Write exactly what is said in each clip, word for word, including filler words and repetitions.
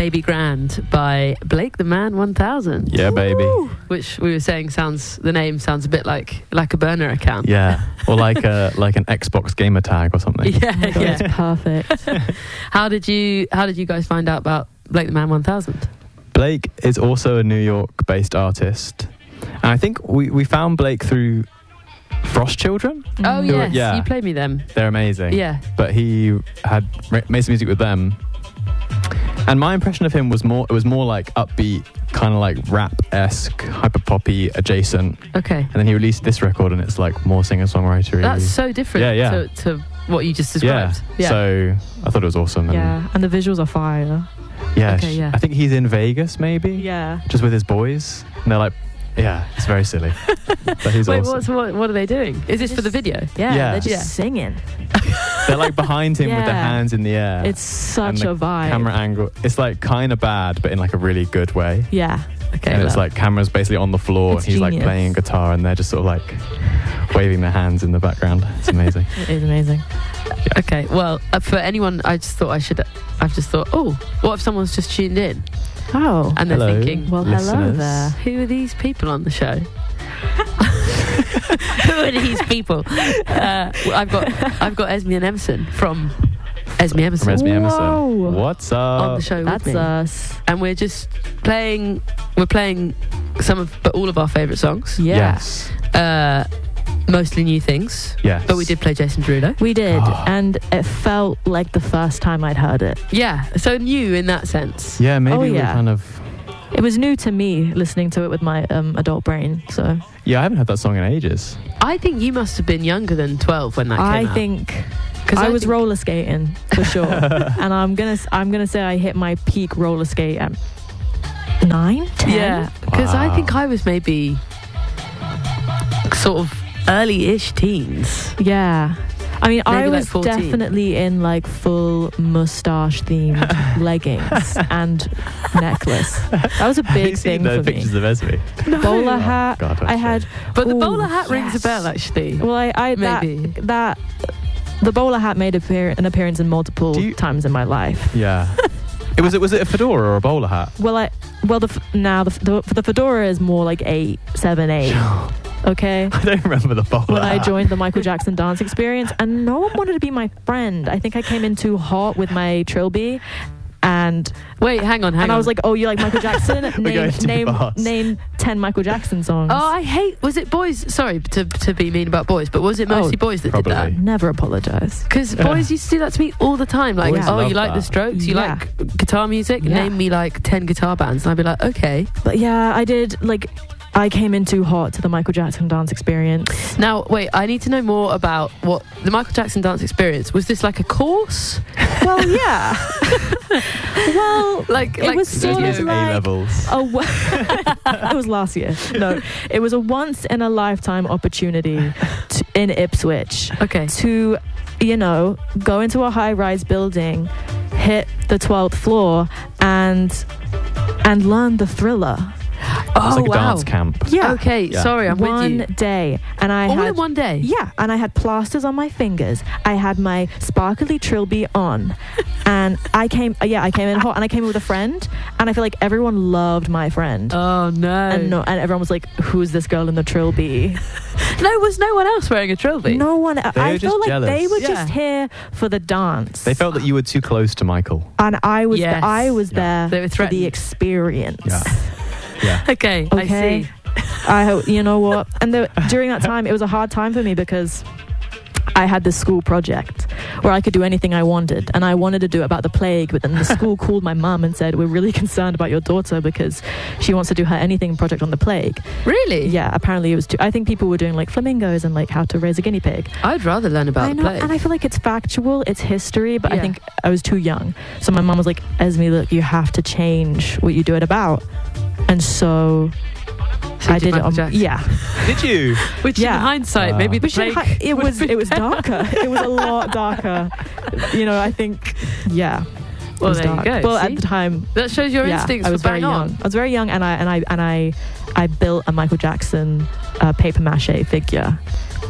Baby Grand by Blake the Man one thousand. Yeah, baby. Woo! Which we were saying sounds, the name sounds a bit like like a burner account. Yeah, or like a like an Xbox gamer tag or something. Yeah, Oh my God, yeah. it's perfect. How did you How did you guys find out about Blake the Man one thousand? Blake is also a New York-based artist, and I think we we found Blake through Frost Children. Oh Who are- yes, yeah. you played me them. They're amazing. Yeah. But he had ra- made some music with them, and my impression of him was more it was more like upbeat, kind of like rap-esque, hyper poppy adjacent. Okay. And then he released this record, and it's like more singer-songwritery. That's so different Yeah, yeah. To, to what you just yeah. described. So I thought it was awesome. And Yeah, and the visuals are fire. yeah, Okay, sh- yeah. I think he's in Vegas, maybe. Yeah. Just with his boys, and they're like, yeah, it's very silly. But he's Wait, awesome. what's, what, what are they doing? Is this for the video? Yeah, Yeah. they're just Yeah. singing. They're like behind him with their Yeah. hands in the air. It's such and a the vibe. Camera angle. It's like kind of bad, but in like a really good way. Yeah. Okay. And it's well. like cameras basically on the floor, It's and he's like genius. playing guitar, and they're just sort of like waving their hands in the background. It's amazing. It is amazing. Okay, well, uh, for anyone, I just thought I should. I've just thought, oh, what if someone's just tuned in Oh. and they're Hello. thinking, Well, hello listeners. there. who are these people on the show? Who are these people? Uh, well, I've got I've got Esme and Emerson from Esme Emerson From Esme Emerson. Whoa. What's up? on the show That's with me, us. and we're just playing. We're playing some of, but all of our favourite songs. Yeah. Yes. Uh, mostly new things, Yes. but we did play Jason Derulo. We did, Oh. and it felt like the first time I'd heard it. Yeah, so new in that sense. Yeah, maybe Oh, we yeah. kind of. It was new to me listening to it with my um, adult brain. So Yeah, I haven't heard that song in ages. I think you must have been younger than twelve when that came I out. think 'Cause I, I was think- roller skating for sure, and I'm gonna s- I'm gonna say I hit my peak roller skate at nine, ten. Yeah, because I Wow. think I was maybe sort of early-ish teens. Yeah. I mean, I Maybe like was fourteen. definitely in like full mustache themed leggings and necklace. That was a Have you big seen thing the for pictures me. of Esme? Bowler hat. God, that's I had. so- But the Ooh, bowler hat rings a yes. bell, actually. Well, I, I Maybe. that that the bowler hat made appear, an appearance in multiple Do you- times in my life. Yeah. It was it was it a fedora or a bowler hat? Well, I well the f- now the, the the fedora is more like eight, seven, eight. Okay. I don't remember the bowler When I hat. joined the Michael Jackson dance experience, and no one wanted to be my friend. I think I came in too hot with my trilby, and Wait, hang on, hang and on. I was like, "Oh, you like Michael Jackson? going name too name fast. name ten Michael Jackson songs." oh, I hate. Was it boys? Sorry to to be mean about boys, but was it mostly Oh, boys that probably. did that? Never apologize. Because boys used to do that to me all the time. Like, Boys oh, love you like that. the Strokes? You Yeah. like guitar music? Yeah. Name me like ten guitar bands, and I'd be like, okay. But yeah, I did like. I came in too hot to the Michael Jackson dance experience. Now, wait, I need to know more about what the Michael Jackson dance experience was. This like a course? Well, yeah. well, Like, it like was sort Those of A like levels. a wa- it was last year. No, it was a once in a lifetime opportunity to, in Ipswich okay. to, you know, go into a high rise building, hit the twelfth floor, and and learn the Thriller. It was Oh like a wow. dance camp. Yeah. Okay, Yeah. sorry, I'm one with you. day, and I All had in one day. yeah, and I had plasters on my fingers. I had my sparkly trilby on, and I came. uh, Yeah, I came in hot, and I came in with a friend, and I feel like everyone loved my friend. Oh no. and no, and everyone was like, "Who's this girl in the trilby?" No, was no one else wearing a trilby? No one. I were feel just like they jealous. were Yeah. just here for the dance. They felt that you were too close to Michael. and I was. Yes. I was Yeah. there They were for the threatened. experience. Yeah. Yeah. Okay, I Okay. see. I hope you know what. And the, during that time, it was a hard time for me because I had this school project where I could do anything I wanted, and I wanted to do it about the plague. But then the school called my mum and said, "We're really concerned about your daughter because she wants to do her anything project on the plague." Really? Yeah, apparently it was. Too, I think people were doing like flamingos and like how to raise a guinea pig. I'd rather learn about I the know, plague. and I feel like it's factual, it's history, but I Yeah. think I was too young. So my mum was like, "Esme, look, you have to change what you do it about." And so So I did did it Michael on. Jackson. Yeah. Did you? Which Yeah. in hindsight, Wow. maybe the Which in plague. hi- it would was be it was better. darker. It was a lot darker. You know, I think yeah. it Well, was there you dark. go, Well, see? at the time, That shows your yeah, instincts I was for very bang young. on. I was very young, and I and I and I I built a Michael Jackson uh, paper mache figure.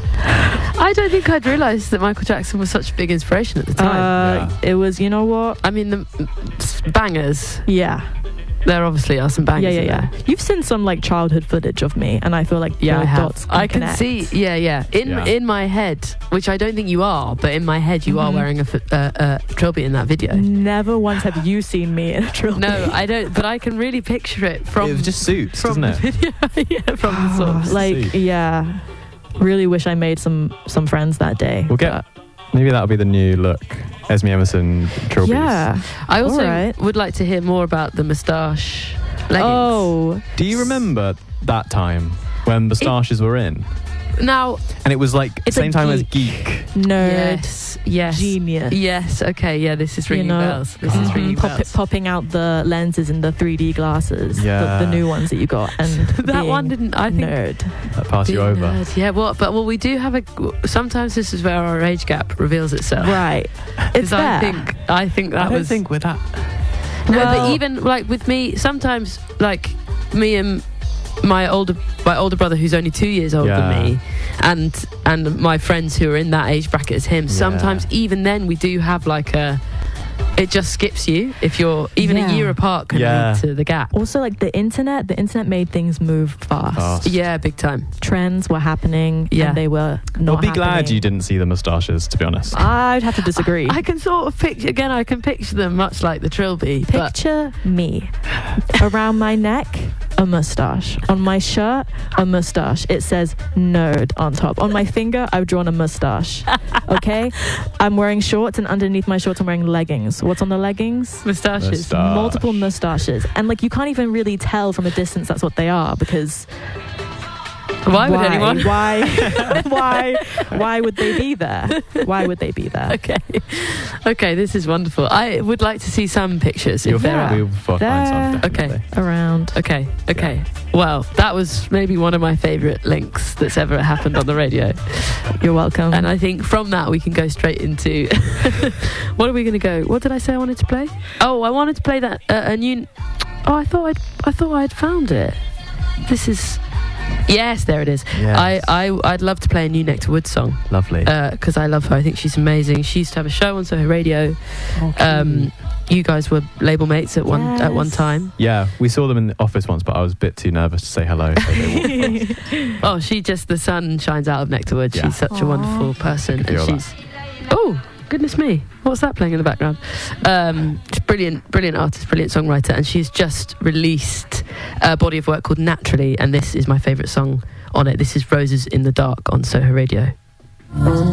I don't think I'd realised that Michael Jackson was such a big inspiration at the time. Uh, Yeah. It was, you know what? I mean, the bangers. Yeah. There obviously are some bangers. Yeah, yeah, in yeah. there. You've seen some like childhood footage of me, and I feel like Yeah, the I have. dots I can connect. see. Yeah, yeah. In Yeah. in my head, which I don't think you are, but in my head, you are Mhm. wearing a f- uh, uh, trilby in that video. Never once have you seen me in a trilby. No, I don't. But I can really picture it from it was just suits, from wasn't the it? video. Yeah, from the source. like, See. yeah. Really wish I made some some friends that day. We'll get maybe that'll be the new look. Esme Emerson trilbies. Yeah. I also Alright. would like to hear more about the moustache leggings. Oh. Do you remember that time when moustaches were in? Now, And it was like It's same a time as geek. geek. Nerd. yes, yes, Genius. yes. Okay, yeah. This is You ringing know, bells. This is Mhm, ringing pop- bells. popping out the lenses in the three D glasses, Yeah. the, the new ones that you got, and that being one didn't. I think. nerd. That passed you being over. nerd. Yeah. Well, but well, we do have a. Sometimes this is where our age gap reveals itself. Right, it's 'Cause I there. think I think that I don't was. think we're that. No, Well- but even like with me, sometimes like me and my older my older brother, who's only two years older Yeah. than me, and and my friends who are in that age bracket as him. Yeah. Sometimes even then we do have like a. It just skips you if you're even Yeah. a year apart can Yeah. lead to the gap. Also, like the internet, the internet made things move fast. Fast. Yeah, big time. Trends were happening, Yeah. and they were not. Well, be glad happening. you didn't see the moustaches, to be honest. I'd have to disagree. I can sort of picture again. I can picture them much like the trilby, but Picture me around my neck, a mustache. On my shirt, a mustache. It says nerd on top. On my finger, I've drawn a mustache. Okay? I'm wearing shorts, and underneath my shorts, I'm wearing leggings. What's on the leggings? moustaches. Moustache. Multiple mustaches. And like, you can't even really tell from a distance that's what they are, because Why would anyone? Why? why? Why would they be there? Why would they be there? Okay, okay, this is wonderful. I would like to see some pictures. You'll If there find, are. we'll find There. some. Okay. definitely. Around. Okay, okay. Well, that was maybe one of my favourite links that's ever happened on the radio. You're welcome. And I think from that we can go straight into what are we going to go? What did I say I wanted to play? Oh, I wanted to play that uh, a new. Oh, I thought I'd I thought I'd found it. This is. Yes, there it is. Yes. I, I, I'd love to play a new Nectar Woods song Lovely. because I love her. I think she's amazing. She used to have a show on Soho Radio. Um, you guys were label mates at one at one Yes. time. yeah, we saw them in the office once, but I was a bit too nervous to say hello. So they walked past. Oh, she just, the sun shines out of Nectar Woods. Yeah. She's such a Aw. wonderful person. I can And feel she's, oh, goodness me. What's that playing in the background? Um, she's brilliant, brilliant artist, brilliant songwriter. And she's just released a body of work called Naturally. And this is my favourite song on it. This is Roses in the Dark on Soho Radio.